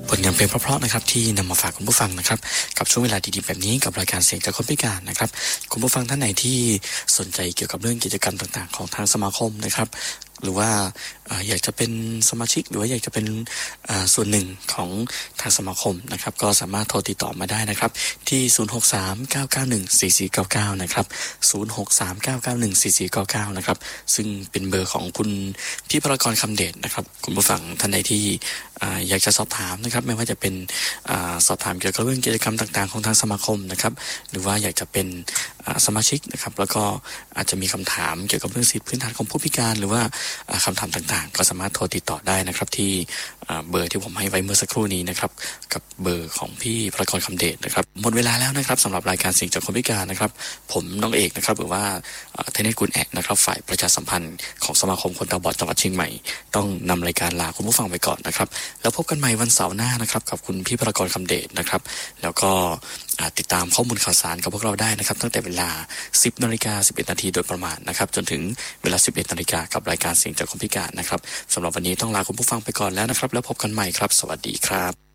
ผลงานเพลงเพราะๆนะครับที่นำมาฝากคุณผู้ฟังนะครับกับช่วงเวลาดีๆแบบนี้กับรายการเสียงจากคนพิการนะครับคุณผู้ฟังท่านไหนที่สนใจเกี่ยวกับเรื่องกิจกรรมต่างๆของทางสมาคมนะครับหรือว่าอยากจะเป็นสมาชิกหรือว่าอยากจะเป็นส่วนหนึ่งของทางสมาคมนะครับก็สามารถโทรติดต่อมาได้นะครับที่0639914499นะครับ0639914499นะครับซึ่งเป็นเบอร์ของคุณพี่พรกรคำเดชนะครับคุณผู้ฟังท่านใดที่อยากจะสอบถามนะครับไม่ว่าจะเป็นสอบถามเกี่ยวกับเรื่องกิจกรรมต่างๆของทางสมาคมนะครับหรือว่าอยากจะเป็นสมาชิกนะครับแล้วก็อาจจะมีคำถามเกี่ยวกับเรื่องสิทธิพื้นฐานของผู้พิการหรือว่าคำถามต่างๆก็สามารถโทรติดต่อได้นะครับที่เบอร์ที่ผมให้ไว้เมื่อสักครู่นี้นะครับกับเบอร์ของพี่พระกรคำเดชนะครับหมดเวลาแล้วนะครับสำหรับรายการเสียงจากคนพิการนะครับผมน้องเอกนะครับหรือว่าเทนนิสกุลแอกนะครับฝ่ายประชาสัมพันธ์ของสมาคมคนตาบอดจังหวัดเชียงใหม่ต้องนำรายการลาคุณผู้ฟังไปก่อนนะครับแล้วพบกันใหม่วันเสาร์หน้านะครับกับคุณพี่พระกรคำเดชนะครับแล้วก็ติดตามข้อมูลข่าวสารกับพวกเราได้นะครับตั้งแต่เวลา 10:11 น.โดยประมาณนะครับจนถึงเวลา 11:00 น.กับรายการเสียงจากคนพิการนะครับสำหรับวันนี้ต้องลาคุณผู้ฟังไปก่อนแล้วนะครับแล้วพบกันใหม่ครับสวัสดีครับ